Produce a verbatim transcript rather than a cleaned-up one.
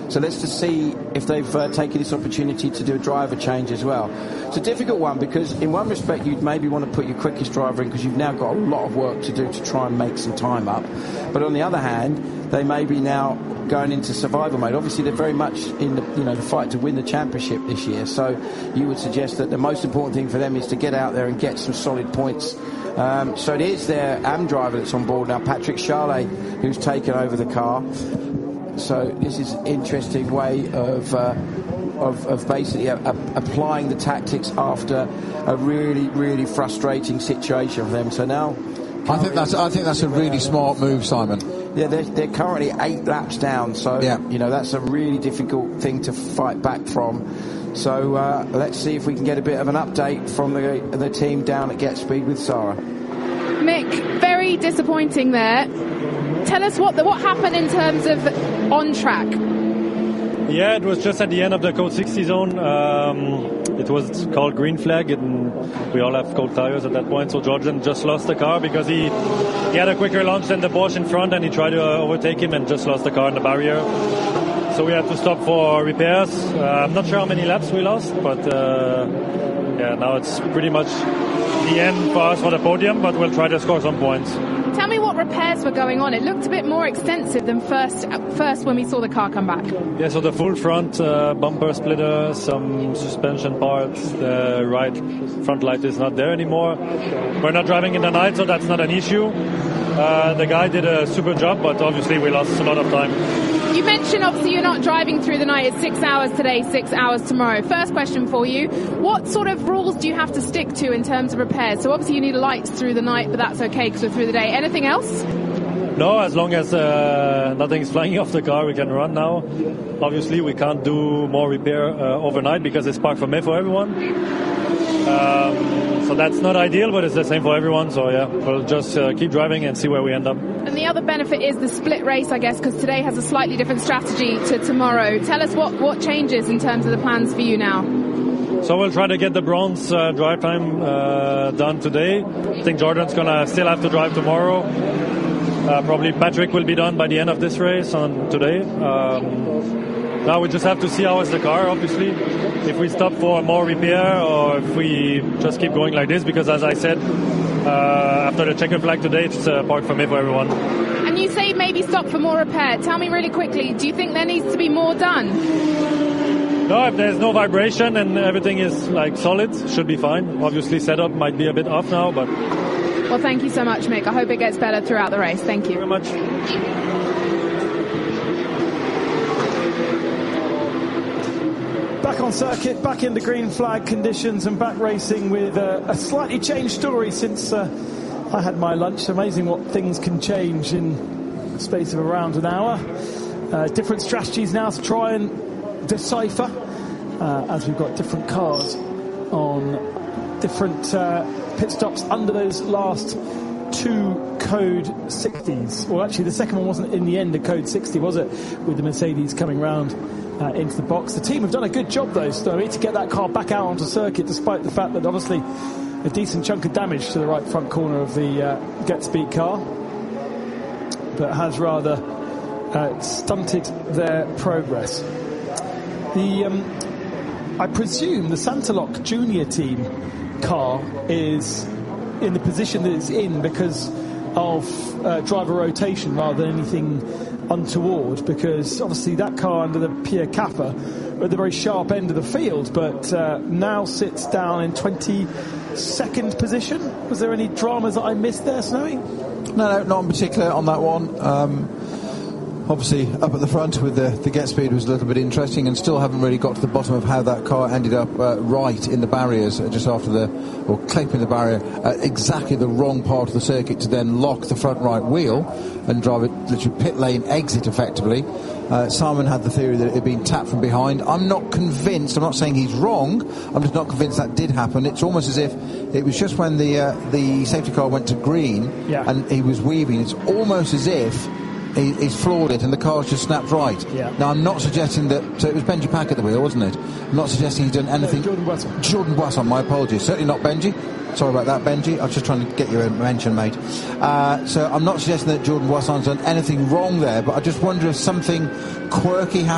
So let's just see if they've uh, taken this opportunity to do a driver change as well. It's a difficult one because in one respect you'd maybe want to put your quickest driver in because you've now got a lot of work to do to try and make some time up. But on the other hand, they may be now going into survival mode. Obviously they're very much in the, you know, the fight to win the championship this year. So you would suggest that the most important thing for them is to get out there and get some solid points. Um, so it is their A M driver that's on board now, Patrick Charlet, who's taken over the car. So this is an interesting way of uh, of, of basically uh, uh, applying the tactics after a really, really frustrating situation for them. So now, I think that's I think that's a really smart move, Simon. Yeah, they're, they're currently eight laps down. So yeah. you know that's a really difficult thing to fight back from. So uh, let's see if we can get a bit of an update from the the team down at Get Speed with Sarah. Mick, very disappointing there. Tell us what the, what happened in terms of on track. Yeah, it was just at the end of the code sixty zone. Um, it was called green flag, and we all have cold tires at that point. So Jordan just lost the car because he he had a quicker launch than the Bosch in front, and he tried to uh, overtake him and just lost the car in the barrier. So we had to stop for repairs. Uh, I'm not sure how many laps we lost, but uh, yeah, now it's pretty much the end for us for the podium, but we'll try to score some points. Tell me what repairs were going on. It looked a bit more extensive than first first when we saw the car come back. Yeah, so the full front uh, bumper splitter, some suspension parts, the right front light is not there anymore. We're not driving in the night, so that's not an issue. Uh, the guy did a super job, but obviously we lost a lot of time. You mentioned obviously you're not driving through the night. It's six hours today, six hours tomorrow. First question for you, what sort of rules do you have to stick to in terms of repairs? So obviously you need lights through the night, but that's okay because we're through the day. Anything else? No, as long as uh, nothing's flying off the car, we can run now. Obviously we can't do more repair uh, overnight because it's parc fermé for everyone. Um, so that's not ideal, but it's the same for everyone. So yeah, we'll just uh, keep driving and see where we end up. And the other benefit is the split race, I guess, because today has a slightly different strategy to tomorrow. Tell us what, what changes in terms of the plans for you now. So we'll try to get the bronze uh, drive time uh, done today. I think Jordan's going to still have to drive tomorrow. Uh, probably Patrick will be done by the end of this race on today. Um, now we just have to see how is the car, obviously. If we stop for more repair or if we just keep going like this, because as I said, uh, after the checkered flag today, it's uh, parc fermé for everyone. And you say maybe stop for more repair. Tell me really quickly, do you think there needs to be more done? No, if there's no vibration and everything is like solid, should be fine. Obviously setup might be a bit off now, but... Well, thank you so much, Mick. I hope it gets better throughout the race. Thank you. Thank you very much. Back on circuit, back in the green flag conditions and back racing with uh, a slightly changed story since uh, I had my lunch. It's amazing what things can change in the space of around an hour. Uh, different strategies now to try and decipher uh, as we've got different cars on different uh, pit stops under those last two code sixties. Well, actually the second one wasn't in the end a code sixty, was it, with the Mercedes coming round uh, into the box. The team have done a good job though, Snowy, to get that car back out onto circuit, despite the fact that obviously a decent chunk of damage to the right front corner of the uh, Get Speed car, but has rather uh, stunted their progress. The um, I presume the Santaloc Junior team car is in the position that it's in because of uh, driver rotation rather than anything untoward, because obviously that car under the Pierre Kappa are at the very sharp end of the field, but uh, now sits down in twenty-second position. Was there any dramas that I missed there, Snowy? No, no, not in particular on that one. Um, obviously up at the front with the, the Get Speed was a little bit interesting, and still haven't really got to the bottom of how that car ended up uh, right in the barriers uh, just after the, or clipping the barrier at exactly the wrong part of the circuit to then lock the front right wheel and drive it literally pit lane exit effectively. Uh, Simon had the theory that it had been tapped from behind. I'm not convinced, I'm not saying he's wrong, I'm just not convinced that did happen. It's almost as if it was just when the uh, the safety car went to green yeah. and he was weaving, it's almost as if he, he's floored it and the car's just snapped right. Yeah. Now I'm not suggesting that, so it was Benji Pack at the wheel, wasn't it? I'm not suggesting he's done anything. No, Jordan Boisson. Jordan Boisson, my apologies. Certainly not Benji. Sorry about that, Benji. I was just trying to get you a mention, mate. Uh, so I'm not suggesting that Jordan Boisson's done anything wrong there, but I just wonder if something quirky happened.